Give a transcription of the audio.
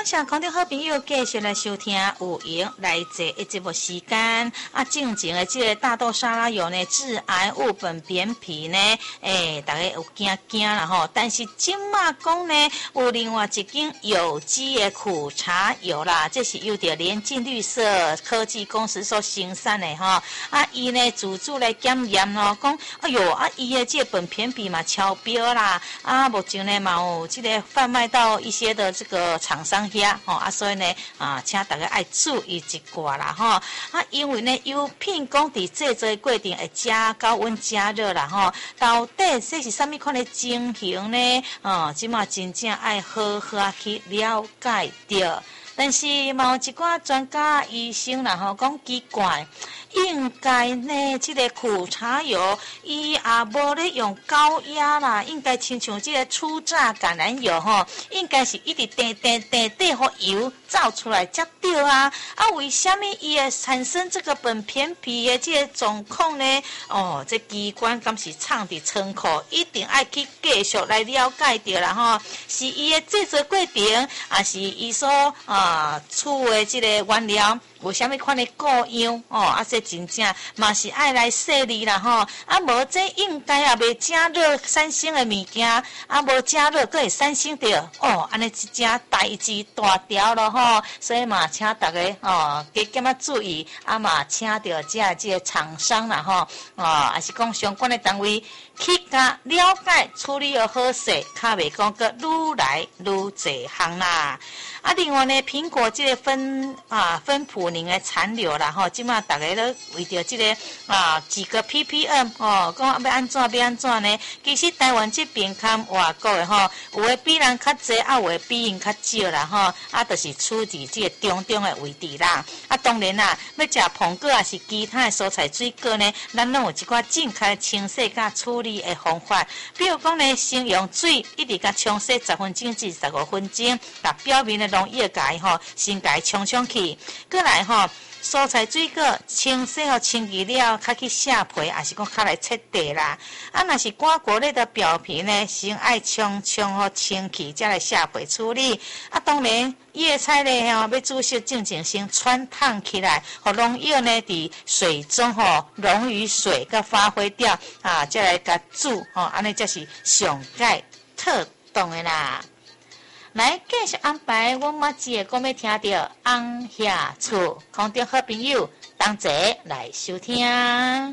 感谢空中好朋友继续来收听有闲来坐的节目时间啊，正经的这个大豆沙拉油呢，致癌物苯扁皮呢，大家有惊啦吼，但是今嘛讲呢，有另外一种有机的苦茶油啦，这是由着联进绿色科技公司所生产的哈，啊，伊呢自主来检验咯，讲哎哟啊，伊的这个苯扁皮嘛超标啦，啊，目前呢嘛有这个贩卖到一些的这个厂商遐吼啊，所以呢请大家爱注意一寡啦吼啊，因为呢油品讲伫制作的过程会加高温加热啦吼，到底这是什么款的情形呢？即马真正爱好好去了解着。但是嘛有一寡专家医生啦吼讲奇怪，应该呢这个苦茶油伊也无咧用高压啦，应该亲像这个初榨橄榄油吼，应该是一直滴互油造出来才对啊！啊，为什么伊会产生这个苯扁皮的这个状况呢？这机关敢是藏伫仓库，一定爱去继续来了解着啦吼，是伊的制作过程，还是伊所厝的这个原料有啥物款的故样这真正嘛是爱来细腻啦吼，无这应该也未加热产生的物件，无加热佫会产生着安尼一件代志大条咯吼，所以嘛请大家加减注意，嘛请着这个厂商啦吼，还是讲相关的单位去甲了解处理的好势，较袂讲佫愈来愈侪项啦。另外呢，苹果这个芬普宁的残留啦吼，即马大家都为着这个几个 ppm 讲要安怎呢？其实台湾这边看外国的吼，有的比人较济，有的比人较少啦吼，就是处伫这个中的位置啦。当然啦，要食苹果也是其他的蔬菜水果呢，咱拢有一寡正确清洗甲处理的方法。比如讲呢，先用水一直甲冲洗10分钟至15分钟，把表面的溶液解先解冲去，过来蔬菜水果清洗清洁了，较去下皮，也是讲较来切地啦。若是瓜果类的表皮呢，先爱清去，再来下皮处理。当然叶菜类要煮熟正先穿烫起来，互溶液呢伫水中溶于水，甲发挥掉再来甲煮安尼才是上解特当的啦。来继续安排，阮妈姐讲要听到红霞厝，空中好朋友同齐来收听。